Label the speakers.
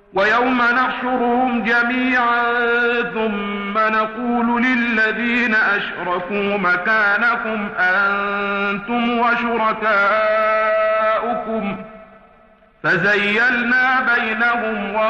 Speaker 1: ويوم نحشرهم جميعا ثم نقول للذين أشركوا مكانكم أنتم وشركاؤكم فزيلنا بينهم